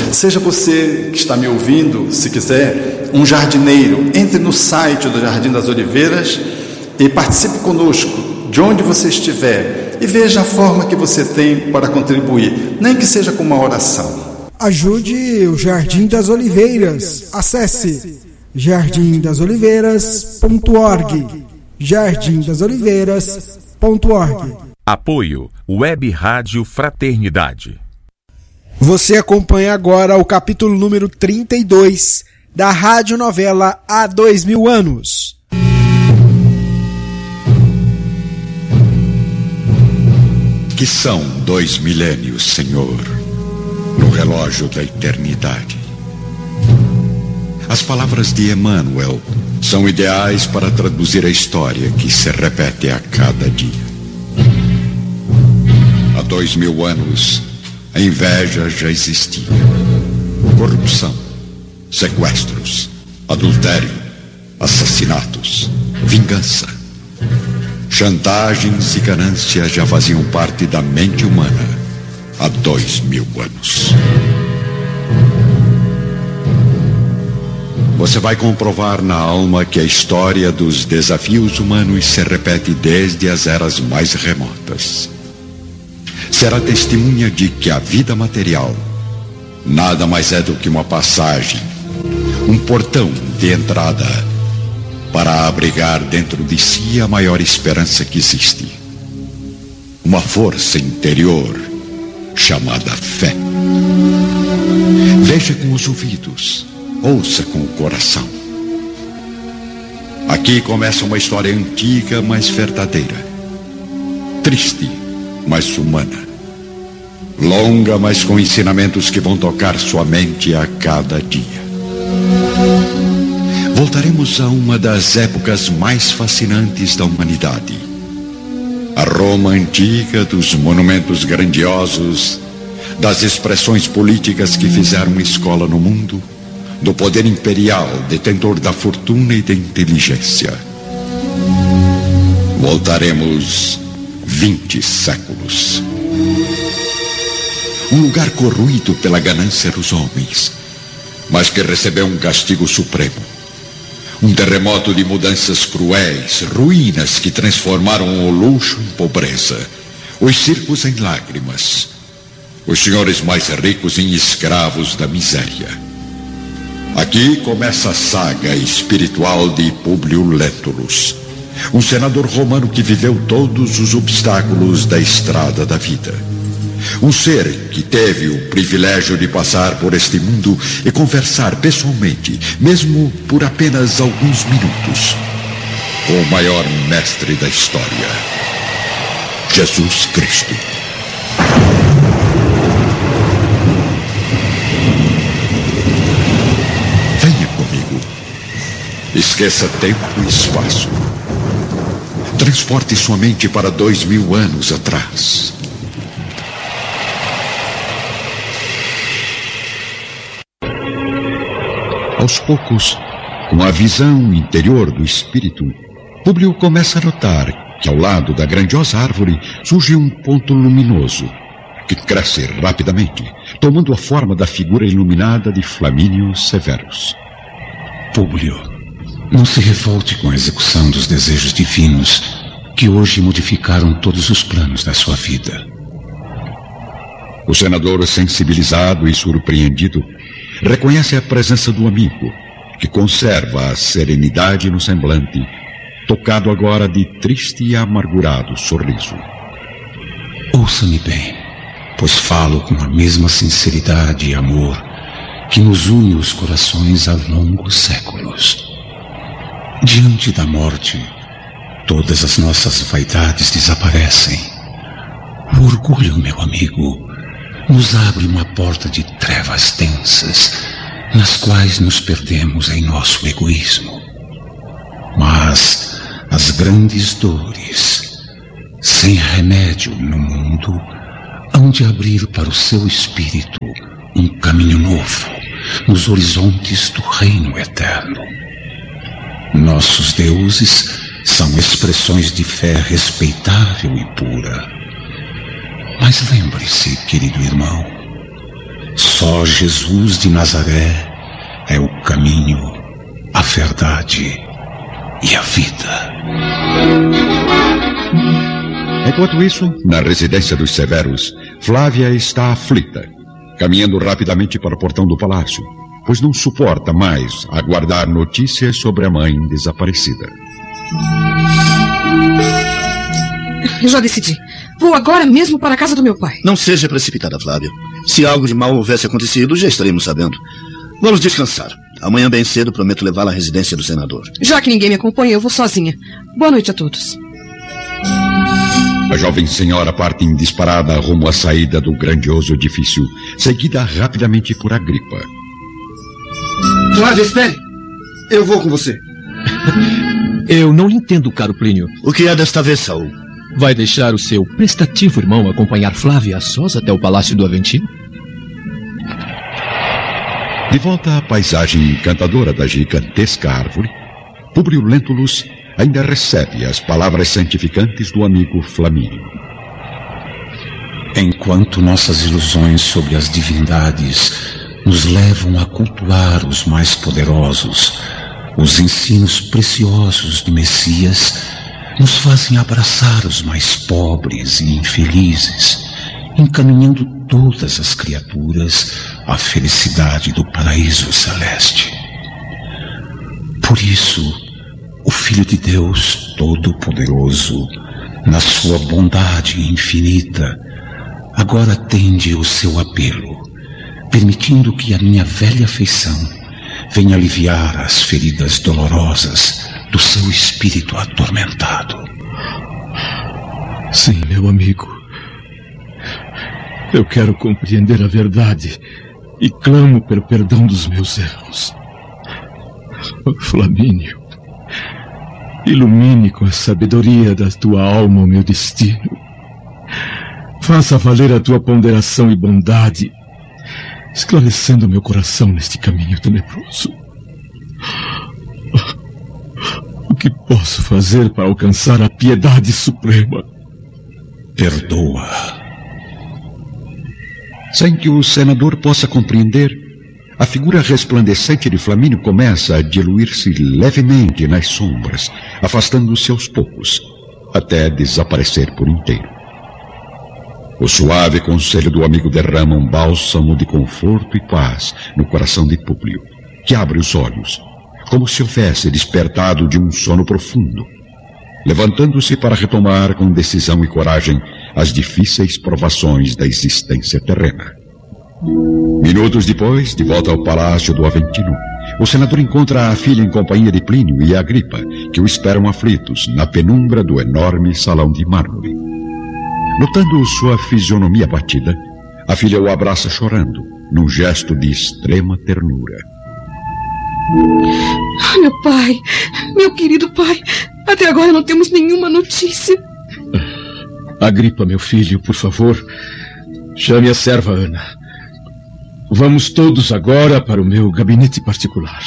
Seja você que está me ouvindo, se quiser, um jardineiro, entre no site do Jardim das Oliveiras e participe conosco, de onde você estiver, e veja a forma que você tem para contribuir, nem que seja com uma oração. Ajude o Jardim das Oliveiras. Acesse jardimdasoliveiras.org. jardimdasoliveiras.org. Apoio Web Rádio Fraternidade. Você acompanha agora o capítulo número 32 da radionovela Há 2000 Anos. Que são 2 milênios, Senhor, no relógio da eternidade. As palavras de Emmanuel são ideais para traduzir a história que se repete a cada dia. Há 2000 anos, a inveja já existia. Corrupção, sequestros, adultério, assassinatos, vingança. Chantagens e ganâncias já faziam parte da mente humana há 2000 anos. Você vai comprovar na alma que a história dos desafios humanos se repete desde as eras mais remotas. Será testemunha de que a vida material nada mais é do que uma passagem, um portão de entrada para abrigar dentro de si a maior esperança que existe. Uma força interior chamada fé. Veja com os ouvidos, ouça com o coração. Aqui começa uma história antiga, mas verdadeira. Triste, mas humana. Longa, mas com ensinamentos que vão tocar sua mente a cada dia. Voltaremos a uma das épocas mais fascinantes da humanidade. A Roma antiga, dos monumentos grandiosos, das expressões políticas que fizeram escola no mundo, do poder imperial, detentor da fortuna e da inteligência. Voltaremos 20 séculos. Um lugar corroído pela ganância dos homens, mas que recebeu um castigo supremo. Um terremoto de mudanças cruéis, ruínas que transformaram o luxo em pobreza, os circos em lágrimas, os senhores mais ricos em escravos da miséria. Aqui começa a saga espiritual de Públio Lentulus, um senador romano que viveu todos os obstáculos da estrada da vida. Um ser que teve o privilégio de passar por este mundo e conversar pessoalmente, mesmo por apenas alguns minutos, com o maior mestre da história, Jesus Cristo. Venha comigo. Esqueça tempo e espaço. Transporte sua mente para 2000 anos atrás. Aos poucos, com a visão interior do espírito, Públio começa a notar que ao lado da grandiosa árvore surge um ponto luminoso, que cresce rapidamente, tomando a forma da figura iluminada de Flamínio Severus. Públio, não se revolte com a execução dos desejos divinos que hoje modificaram todos os planos da sua vida. O senador, sensibilizado e surpreendido, reconhece a presença do amigo, que conserva a serenidade no semblante, tocado agora de triste e amargurado sorriso. Ouça-me bem, pois falo com a mesma sinceridade e amor que nos une os corações há longos séculos. Diante da morte, todas as nossas vaidades desaparecem. O orgulho, meu amigo, nos abre uma porta de trevas densas, nas quais nos perdemos em nosso egoísmo. Mas as grandes dores, sem remédio no mundo, hão de abrir para o seu espírito um caminho novo nos horizontes do reino eterno. Nossos deuses são expressões de fé respeitável e pura. Mas lembre-se, querido irmão, Só Jesus de Nazaré é o caminho, a verdade e a vida. Enquanto isso, na residência dos Severos, Flávia está aflita, caminhando rapidamente para o portão do palácio, pois não suporta mais aguardar notícias sobre a mãe desaparecida. Eu já decidi. Vou agora mesmo para a casa do meu pai. Não seja precipitada, Flávia. Se algo de mal houvesse acontecido, já estaremos sabendo. Vamos descansar. Amanhã bem cedo prometo levá-la à residência do senador. Já que ninguém me acompanha, eu vou sozinha. Boa noite a todos. A jovem senhora parte em disparada rumo à saída do grandioso edifício, seguida rapidamente por Agripa. Flávia, espere! Eu vou com você. Eu não lhe entendo, caro Plínio. O que é desta vez, Saul? Vai deixar o seu prestativo irmão acompanhar Flávia a sós até o Palácio do Aventino? De volta à paisagem encantadora da gigantesca árvore, Públio Lentulus ainda recebe as palavras santificantes do amigo Flamínio. Enquanto nossas ilusões sobre as divindades nos levam a cultuar os mais poderosos, os ensinos preciosos de Messias nos fazem abraçar os mais pobres e infelizes, encaminhando todas as criaturas à felicidade do paraíso celeste. Por isso, o Filho de Deus Todo-Poderoso, na sua bondade infinita, agora atende o seu apelo, permitindo que a minha velha afeição venha aliviar as feridas dolorosas do seu espírito atormentado. Sim, meu amigo. Eu quero compreender a verdade e clamo pelo perdão dos meus erros. Flamínio, ilumine com a sabedoria da tua alma o meu destino. Faça valer a tua ponderação e bondade, esclarecendo meu coração neste caminho tenebroso. O que posso fazer para alcançar a piedade suprema? Perdoa. Sem que o senador possa compreender, a figura resplandecente de Flamínio começa a diluir-se levemente nas sombras, afastando-se aos poucos, até desaparecer por inteiro. O suave conselho do amigo derrama um bálsamo de conforto e paz no coração de Públio, que abre os olhos, como se houvesse despertado de um sono profundo, levantando-se para retomar com decisão e coragem as difíceis provações da existência terrena. Minutos depois, de volta ao Palácio do Aventino, o senador encontra a filha em companhia de Plínio e Agripa, que o esperam aflitos na penumbra do enorme salão de mármore. Notando sua fisionomia abatida, a filha o abraça chorando, num gesto de extrema ternura. Meu pai, meu querido pai, até agora não temos nenhuma notícia. Agripa, meu filho, por favor, chame a serva Ana. Vamos todos agora para o meu gabinete particular.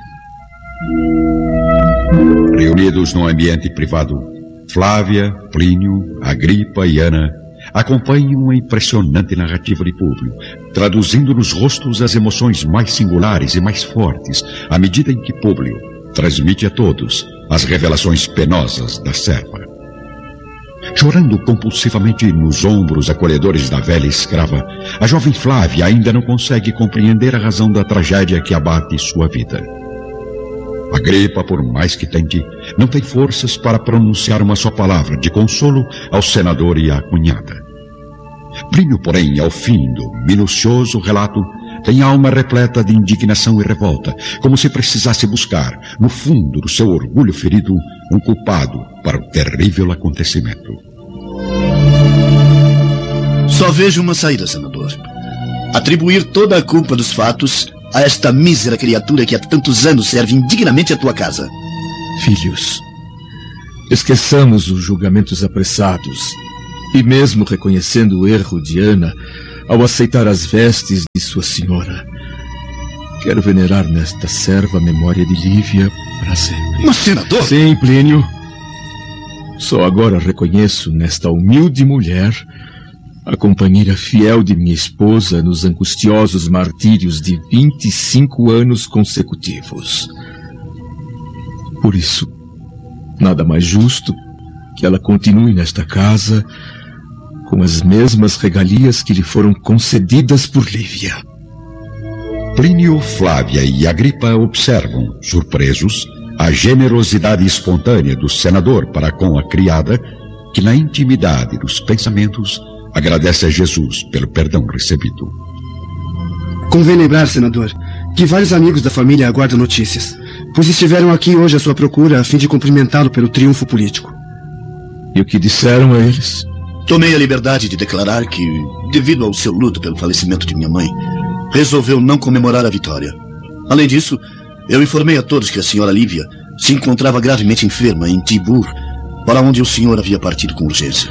Reunidos num ambiente privado, Flávia, Plínio, Agripa e Ana acompanham uma impressionante narrativa de Públio, traduzindo nos rostos as emoções mais singulares e mais fortes, à medida em que Públio transmite a todos as revelações penosas da serva. Chorando compulsivamente nos ombros acolhedores da velha escrava, a jovem Flávia ainda não consegue compreender a razão da tragédia que abate sua vida. Agripa, por mais que tente, não tem forças para pronunciar uma só palavra de consolo ao senador e à cunhada. Plínio, porém, ao fim do minucioso relato, tem alma repleta de indignação e revolta, como se precisasse buscar, no fundo do seu orgulho ferido, um culpado para o terrível acontecimento. Só vejo uma saída, senador. Atribuir toda a culpa dos fatos a esta mísera criatura que há tantos anos serve indignamente a tua casa. Filhos, esqueçamos os julgamentos apressados e mesmo reconhecendo o erro de Ana ao aceitar as vestes de sua senhora, quero venerar nesta serva a memória de Lívia para sempre. Mas, senador... Sim, Plínio. Só agora reconheço nesta humilde mulher a companheira fiel de minha esposa nos angustiosos martírios de 25 anos consecutivos. Por isso, nada mais justo que ela continue nesta casa com as mesmas regalias que lhe foram concedidas por Lívia. Plínio, Flávia e Agripa observam, surpresos, a generosidade espontânea do senador para com a criada, que na intimidade dos pensamentos agradece a Jesus pelo perdão recebido. Convém lembrar, senador, que vários amigos da família aguardam notícias, pois estiveram aqui hoje à sua procura a fim de cumprimentá-lo pelo triunfo político. E o que disseram a eles? Tomei a liberdade de declarar que, devido ao seu luto pelo falecimento de minha mãe, resolveu não comemorar a vitória. Além disso, eu informei a todos que a senhora Lívia se encontrava gravemente enferma em Tibur, para onde o senhor havia partido com urgência.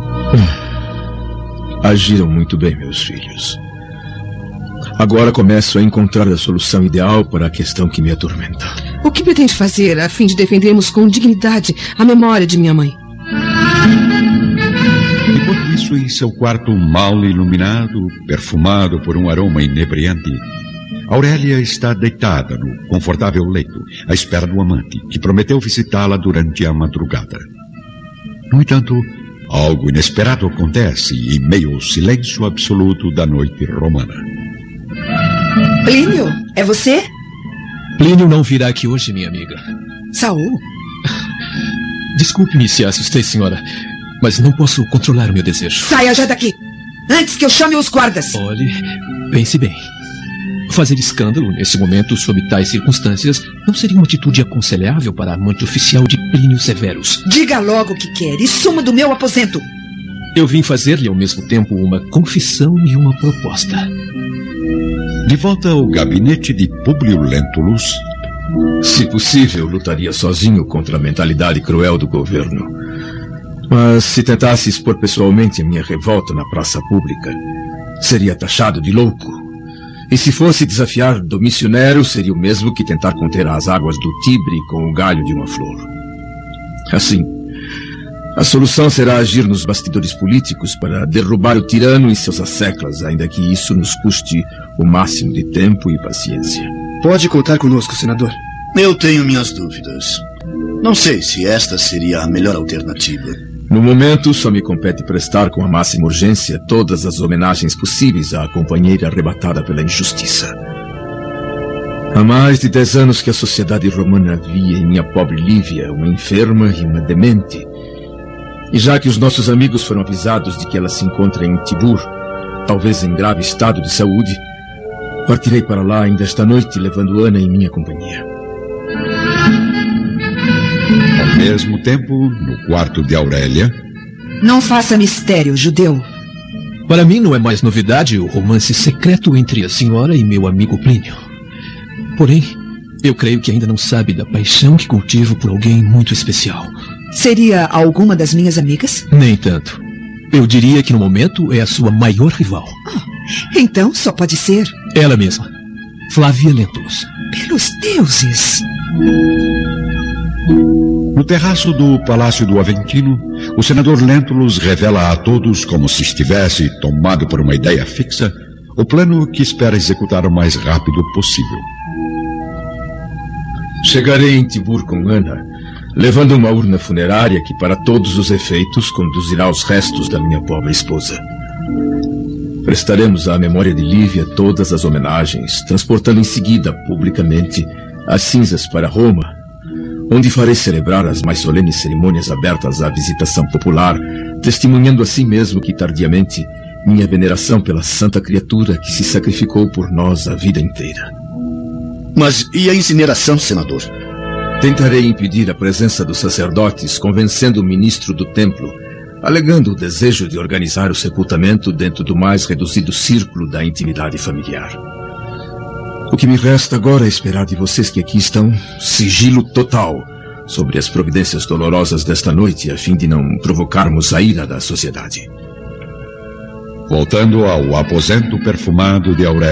Agiram muito bem, meus filhos. Agora começo a encontrar a solução ideal para a questão que me atormenta. O que pretende fazer a fim de defendermos com dignidade a memória de minha mãe? Enquanto isso, em seu quarto mal iluminado, perfumado por um aroma inebriante, Aurélia está deitada no confortável leito, à espera do amante, que prometeu visitá-la durante a madrugada. No entanto, algo inesperado acontece em meio ao silêncio absoluto da noite romana. Plínio, é você? Plínio não virá aqui hoje, minha amiga. Saul? Desculpe-me se a assustei, senhora, mas não posso controlar o meu desejo. Saia já daqui, antes que eu chame os guardas. Olhe, pense bem. Fazer escândalo nesse momento, sob tais circunstâncias, não seria uma atitude aconselhável para a amante oficial de Plínio Severus. Diga logo o que quer e suma do meu aposento. Eu vim fazer-lhe ao mesmo tempo uma confissão e uma proposta. De volta ao gabinete de Públio Lentulus. Se possível, lutaria sozinho contra a mentalidade cruel do governo. Mas se tentasse expor pessoalmente a minha revolta na praça pública, seria taxado de louco. E se fosse desafiar Domício Nero, seria o mesmo que tentar conter as águas do Tibre com o galho de uma flor. Assim, a solução será agir nos bastidores políticos para derrubar o tirano e seus asseclas, ainda que isso nos custe o máximo de tempo e paciência. Pode contar conosco, senador. Eu tenho minhas dúvidas. Não sei se esta seria a melhor alternativa. No momento, só me compete prestar com a máxima urgência todas as homenagens possíveis à companheira arrebatada pela injustiça. Há mais de 10 anos que a sociedade romana via em minha pobre Lívia uma enferma e uma demente. E já que os nossos amigos foram avisados de que ela se encontra em Tibur, talvez em grave estado de saúde, partirei para lá ainda esta noite, levando Ana em minha companhia. Ao mesmo tempo, no quarto de Aurélia... Não faça mistério, judeu. Para mim não é mais novidade o romance secreto entre a senhora e meu amigo Plínio. Porém, eu creio que ainda não sabe da paixão que cultivo por alguém muito especial. Seria alguma das minhas amigas? Nem tanto. Eu diria que no momento é a sua maior rival. Então só pode ser... Ela mesma, Flávia Lentulus. Pelos deuses! No terraço do Palácio do Aventino, o senador Lentulus revela a todos, como se estivesse tomado por uma ideia fixa, o plano que espera executar o mais rápido possível. Chegarei em Tibur com Ana, levando uma urna funerária que, para todos os efeitos, conduzirá os restos da minha pobre esposa. Prestaremos à memória de Lívia todas as homenagens, transportando em seguida, publicamente, as cinzas para Roma, onde farei celebrar as mais solenes cerimônias abertas à visitação popular, testemunhando assim mesmo que, tardiamente, minha veneração pela santa criatura que se sacrificou por nós a vida inteira. Mas e a incineração, senador? Tentarei impedir a presença dos sacerdotes, convencendo o ministro do templo, alegando o desejo de organizar o sepultamento dentro do mais reduzido círculo da intimidade familiar. O que me resta agora é esperar de vocês que aqui estão sigilo total sobre as providências dolorosas desta noite, a fim de não provocarmos a ira da sociedade. Voltando ao aposento perfumado de Aurélia,